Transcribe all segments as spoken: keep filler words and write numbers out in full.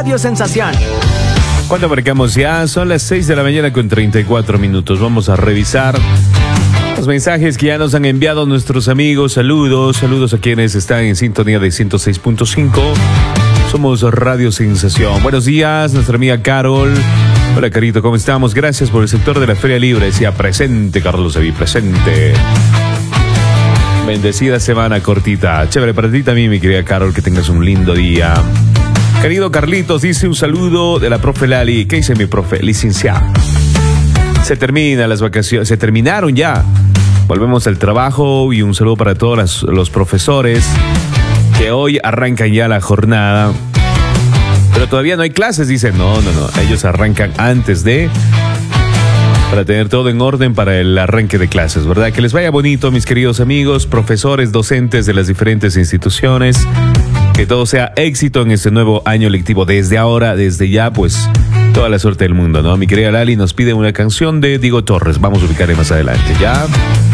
Radio Sensación. ¿Cuánto marcamos ya? Son las seis de la mañana con treinta y cuatro minutos. Vamos a revisar los mensajes que ya nos han enviado nuestros amigos. Saludos, saludos a quienes están en sintonía de ciento seis punto cinco. Somos Radio Sensación. Buenos días, nuestra amiga Carol. Hola, Carito, ¿cómo estamos? Gracias por el sector de la Feria Libre. Decía, presente, Carlos David, presente. Bendecida semana cortita. Chévere para ti también, mi querida Carol, que tengas un lindo día. Querido Carlitos, dice un saludo de la profe Lali. ¿Qué dice mi profe? Licenciada. Se terminan las vacaciones, se terminaron ya. Volvemos al trabajo y un saludo para todos los, los profesores que hoy arrancan ya la jornada. Pero todavía no hay clases, dicen. No, no, no. Ellos arrancan antes de... para tener todo en orden para el arranque de clases, ¿verdad? Que les vaya bonito, mis queridos amigos, profesores, docentes de las diferentes instituciones. Que todo sea éxito en este nuevo año lectivo. Desde ahora, desde ya, pues, toda la suerte del mundo, ¿no? Mi querida Lali nos pide una canción de Diego Torres. Vamos a ubicarle más adelante, ¿ya?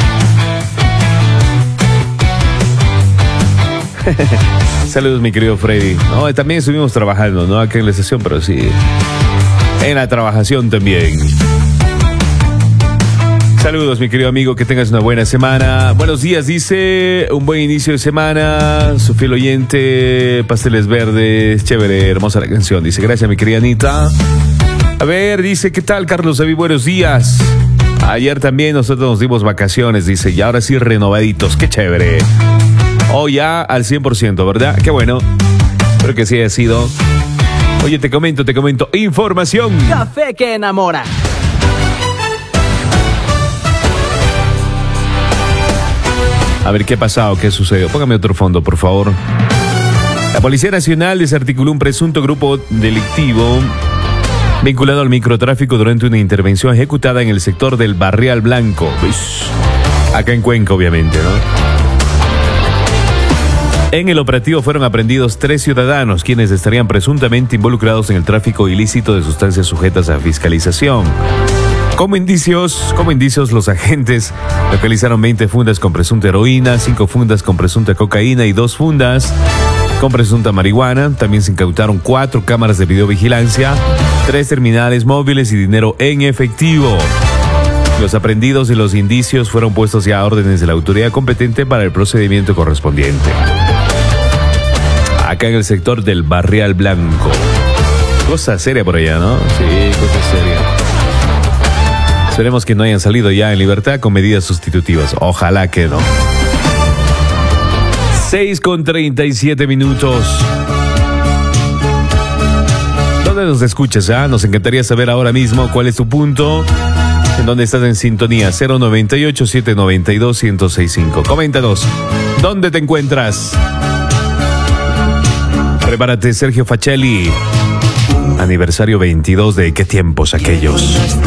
Saludos, mi querido Freddy. No, también estuvimos trabajando, ¿no? Acá en la estación, pero sí, en la trabajación también. Saludos, mi querido amigo, que tengas una buena semana. Buenos días, dice, un buen inicio de semana. Su fiel oyente, Pasteles Verdes, chévere, hermosa la canción. Dice, gracias, mi querida Anita. A ver, dice, ¿qué tal, Carlos David? Buenos días. Ayer también nosotros nos dimos vacaciones, dice, y ahora sí renovaditos, qué chévere. Hoy ya al cien por ciento, ¿verdad? Qué bueno. Espero que sí haya sido. Oye, te comento, te comento. Información. Café que enamora. A ver, ¿qué ha pasado? ¿Qué sucedió? Póngame otro fondo, por favor. La Policía Nacional desarticuló un presunto grupo delictivo vinculado al microtráfico durante una intervención ejecutada en el sector del Barrial Blanco. ¿Ves? Acá en Cuenca, obviamente, ¿no? En el operativo fueron aprehendidos tres ciudadanos, quienes estarían presuntamente involucrados en el tráfico ilícito de sustancias sujetas a fiscalización. Como indicios, como indicios, los agentes localizaron veinte fundas con presunta heroína, cinco fundas con presunta cocaína y dos fundas con presunta marihuana. También se incautaron cuatro cámaras de videovigilancia, tres terminales móviles y dinero en efectivo. Los aprehendidos y los indicios fueron puestos ya a órdenes de la autoridad competente para el procedimiento correspondiente. Acá en el sector del Barrial Blanco. Cosa seria por allá, ¿no? Sí, cosa seria. Esperemos que no hayan salido ya en libertad con medidas sustitutivas. Ojalá que no. seis con treinta y siete minutos. ¿Dónde nos escuchas? Ah? Nos encantaría saber ahora mismo cuál es tu punto. ¿En dónde estás en sintonía? cero noventa y ocho, setecientos noventa y dos, ciento sesenta y cinco. Coméntanos. ¿Dónde te encuentras? Prepárate, Sergio Facelli. Aniversario veintidós de ¿Qué tiempos aquellos?